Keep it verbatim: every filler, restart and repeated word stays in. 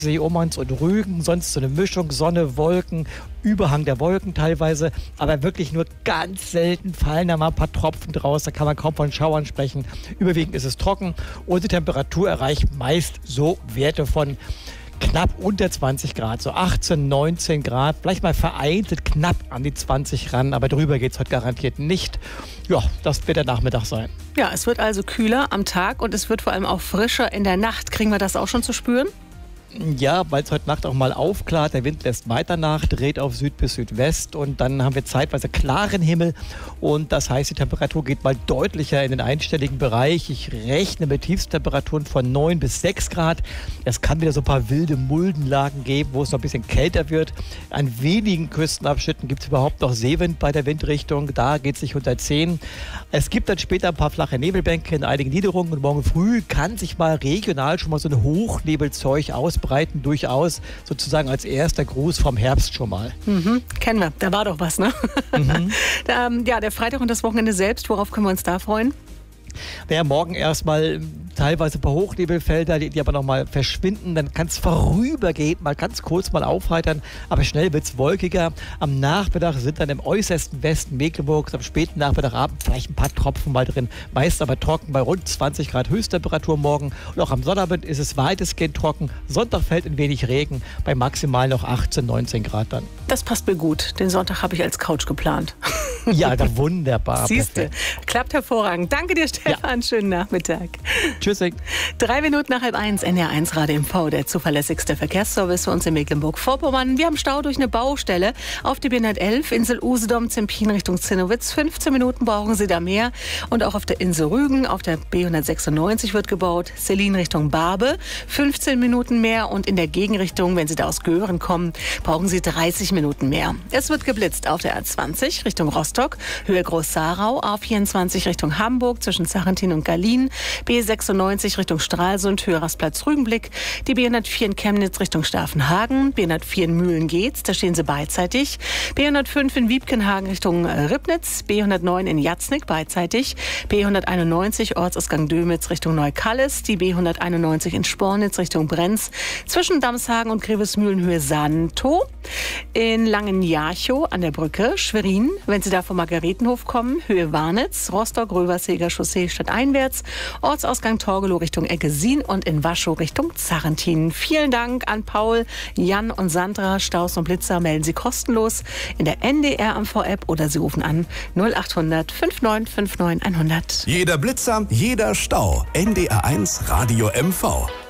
See Ummanz und Rügen, sonst so eine Mischung, Sonne, Wolken, Überhang der Wolken teilweise, aber wirklich nur ganz selten fallen da mal ein paar Tropfen draus, da kann man kaum von Schauern sprechen. Überwiegend ist es trocken und die Temperatur erreicht meist so Werte von knapp unter zwanzig Grad, so achtzehn, neunzehn Grad, vielleicht mal vereinzelt knapp an die zwanzig ran, aber drüber geht es heute garantiert nicht. Ja, das wird der Nachmittag sein. Ja, es wird also kühler am Tag und es wird vor allem auch frischer in der Nacht. Kriegen wir das auch schon zu spüren? Ja, weil es heute Nacht auch mal aufklart. Der Wind lässt weiter nach, dreht auf Süd bis Südwest und dann haben wir zeitweise klaren Himmel und das heißt, die Temperatur geht mal deutlicher in den einstelligen Bereich. Ich rechne mit Tiefstemperaturen von neun bis sechs Grad. Es kann wieder so ein paar wilde Muldenlagen geben, wo es noch ein bisschen kälter wird. An wenigen Küstenabschnitten gibt es überhaupt noch Seewind bei der Windrichtung. Da geht es nicht unter zehn. Es gibt dann später ein paar flache Nebelbänke in einigen Niederungen und morgen früh kann sich mal regional schon mal so ein Hochnebelzeug ausbreiten. Breiten durchaus sozusagen als erster Gruß vom Herbst schon mal. Mhm, kennen wir. Da war doch was, ne? Mhm. da, ja, der Freitag und das Wochenende selbst, worauf können wir uns da freuen? Naja, morgen erstmal teilweise ein paar Hochnebelfelder, die, die aber nochmal verschwinden. Dann kann es vorübergehend mal ganz kurz mal aufheitern, aber schnell wird es wolkiger. Am Nachmittag sind dann im äußersten Westen Mecklenburgs am späten Nachmittagabend vielleicht ein paar Tropfen mal drin. Meist aber trocken bei rund zwanzig Grad Höchsttemperatur morgen. Und auch am Sonnabend ist es weitestgehend trocken. Sonntag fällt ein wenig Regen, bei maximal noch achtzehn, neunzehn Grad dann. Das passt mir gut. Den Sonntag habe ich als Couch geplant. Ja, da wunderbar. Siehste, klappt hervorragend. Danke dir, Stefan. Ja. Schönen Nachmittag. Tschüssing. Drei Minuten nach halb eins, N D R eins Radio M V, der zuverlässigste Verkehrsservice für uns in Mecklenburg-Vorpommern. Wir haben Stau durch eine Baustelle auf die B hundertelf, Insel Usedom, Zempin Richtung Zinnowitz. fünfzehn Minuten brauchen Sie da mehr. Und auch auf der Insel Rügen, auf der B hundertsechsundneunzig wird gebaut. Selin Richtung Barbe, fünfzehn Minuten mehr. Und in der Gegenrichtung, wenn Sie da aus Göhren kommen, brauchen Sie dreißig Minuten mehr. Es wird geblitzt auf der A zwanzig Richtung Rostock, Höhe Groß-Sarau, A vierundzwanzig Richtung Hamburg zwischen Sachentin und Gallien, B sechsundneunzig Richtung Stralsund, Höhe Rastplatz Rügenblick, die B hundertvier in Chemnitz Richtung Staffenhagen, B hundertvier in Mühlen-Geetz, da stehen Sie beidseitig, B hundertfünf in Wiebkenhagen Richtung Ribnitz, B hundertneun in Jatznick beidseitig, B hunderteinundneunzig Ortsausgang Dömitz Richtung Neukallis, die B hunderteinundneunzig in Spornitz Richtung Brenz, zwischen Damshagen und Grevesmühlen Höhe Santo, in Langenjarchow an der Brücke, Schwerin, wenn Sie da vom Margaretenhof kommen, Höhe Warnitz, Rostock, Röverseger Chaussee stadteinwärts, Ortsausgang Torgelow Richtung Eggesin und in Waschow Richtung Zarrentin. Vielen Dank an Paul, Jan und Sandra. Staus und Blitzer melden Sie kostenlos in der N D R M V-App oder Sie rufen an null acht hundert fünfundneunzig neunundfünfzig hundert. Jeder Blitzer, jeder Stau. N D R eins Radio M V.